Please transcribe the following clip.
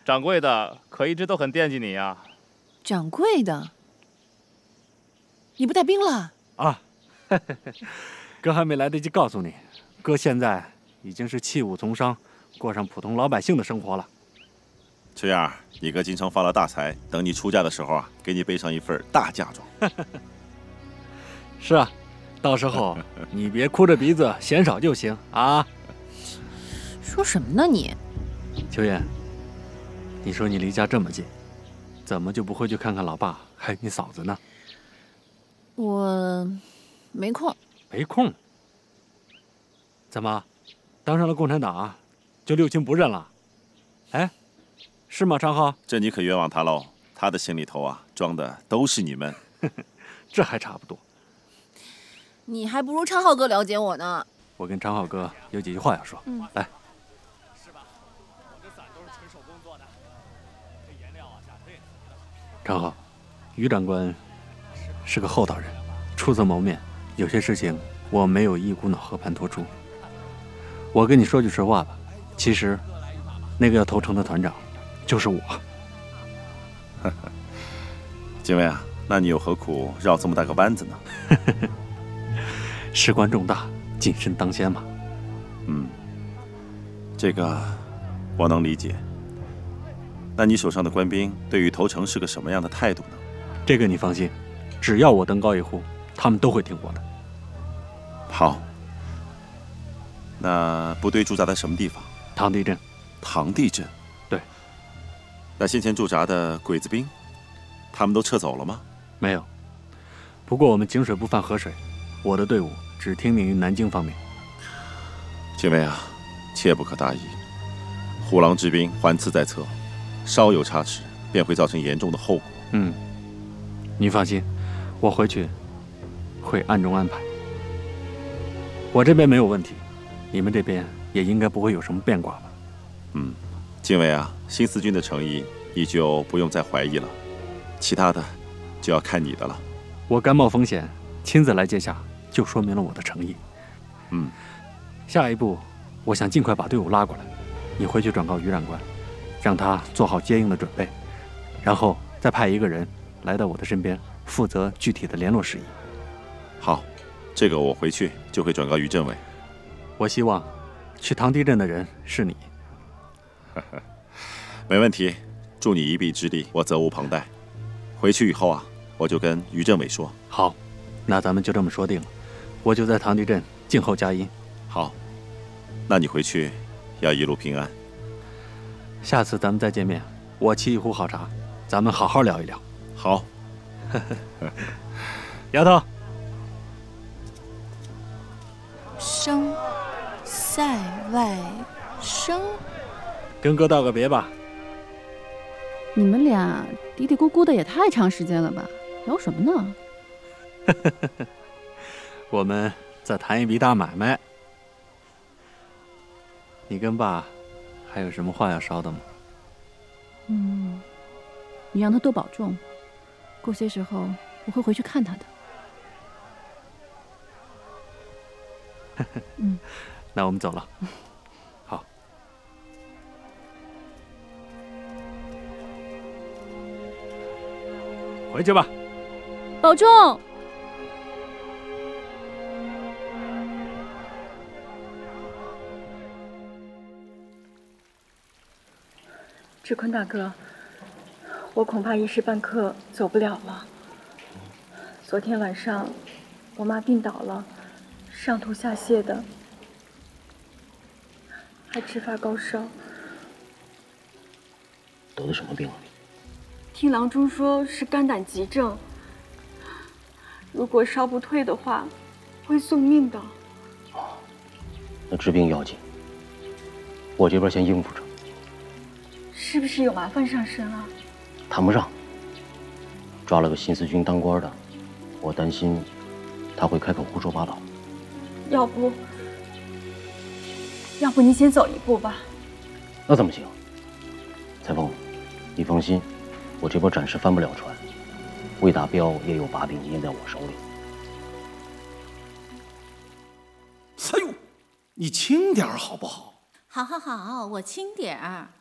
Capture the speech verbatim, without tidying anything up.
掌柜的可一直都很惦记你呀。 掌柜的，你不带兵了？ 啊，哥还没来得及告诉你，哥现在已经是弃武从商，过上普通老百姓的生活了。 这样，你哥经常发了大财，等你出嫁的时候啊，给你备上一份大嫁妆。 是啊，到时候你别哭着鼻子嫌少就行啊。 说什么呢你？ 秋燕，你说你离家这么近，怎么就不会去看看老爸还有你嫂子呢？ 我没空。 没空？怎么，当上了共产党就六亲不认了？哎，是吗，昌浩？ 这你可冤枉他喽，他的心里头啊装的都是你们。 这还差不多。 你还不如昌浩哥了解我呢。 我跟昌浩哥有几句话要说。嗯，来。 是吧？我这伞都是纯手工做的，这颜料啊加特别的。 昌浩，于长官是个厚道人，出色谋面，有些事情我没有一股脑和盘托出。我跟你说句实话吧，其实那个要投诚的团长就是我。 警卫啊，那你又何苦绕这么大个弯子呢？ 事关重大，谨慎当先嘛。 嗯，这个我能理解。那你手上的官兵对于投诚是个什么样的态度呢？ 这个你放心，只要我登高一呼，他们都会听我的。 好。那部队驻扎在什么地方？ 唐地镇。 唐地镇。 对。 那先前驻扎的鬼子兵，他们都撤走了吗？ 没有。不过我们井水不犯河水，我的队伍只听命于南京方面。 警卫啊，切不可大意。虎狼之兵环刺在侧，稍有差池，便会造成严重的后果。 嗯，你放心，我回去会暗中安排。我这边没有问题，你们这边也应该不会有什么变卦吧？ 嗯，禁卫啊，新四军的诚意你就不用再怀疑了，其他的就要看你的了。 我甘冒风险亲自来接下，就说明了我的诚意。 嗯， 下一步我想尽快把队伍拉过来，你回去转告于长官，让他做好接应的准备，然后再派一个人来到我的身边，负责具体的联络事宜。 好，这个我回去就会转告于政委。 我希望去唐地镇的人是你。 没问题，助你一臂之力，我责无旁贷。回去以后啊，我就跟于政委说。 好，那咱们就这么说定了，我就在唐地镇静候佳音。 好，那你回去要一路平安。 下次咱们再见面，我沏一壶好茶，咱们好好聊一聊。 好。 丫头。 生，塞外生。 跟哥道个别吧。 你们俩嘀嘀咕咕的也太长时间了吧？聊什么呢？ 我们再谈一笔大买卖。你跟爸还有什么话要捎的吗？ 嗯，你让他多保重，过些时候我会回去看他的。嗯， 那我们走了。好。回去吧。 保重。 志坤大哥，我恐怕一时半刻走不了了。昨天晚上，我妈病倒了，上吐下泻的，还直发高烧。 得的什么病啊？ 听郎中说是肝胆急症，如果烧不退的话，会送命的。 哦，那治病要紧，我这边先应付着。 是不是有麻烦上身啊？ 谈不上，抓了个新四军当官的，我担心他会开口胡说八道。 要不，要不你先走一步吧。 那怎么行？裁缝，你放心，我这波暂时翻不了船，魏大彪也有把柄捏在我手里。 哎呦，你轻点好不好？ 好好好，我轻点儿。